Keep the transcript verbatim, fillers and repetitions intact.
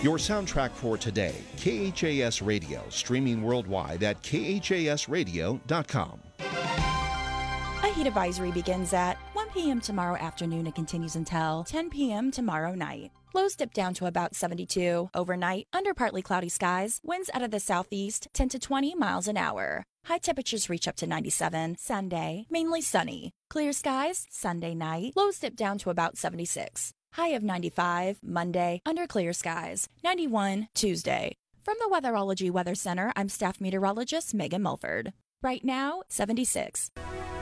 Your soundtrack for today, K H A S Radio, streaming worldwide at K H A S radio dot com. A heat advisory begins at one p.m. tomorrow afternoon and continues until ten p.m. tomorrow night. Lows dip down to about seventy-two. Overnight, under partly cloudy skies, winds out of the southeast ten to twenty miles an hour. High temperatures reach up to ninety-seven. Sunday, mainly sunny. Clear skies, Sunday night. Lows dip down to about seventy-six. High of ninety-five. Monday, under clear skies. ninety-one. Tuesday. From the Weatherology Weather Center, I'm staff meteorologist Megan Mulford. Right now, seventy-six.